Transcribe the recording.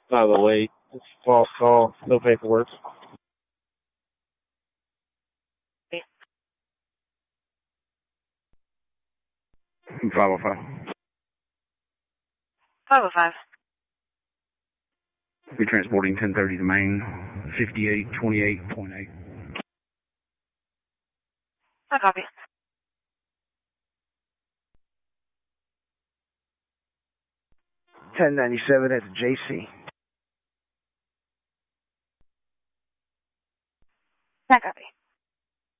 508. It's a false call. No paperwork. 505. 505. We're transporting 1030 to Maine, 5828.8. I copy. 1097 at the JC. I copy.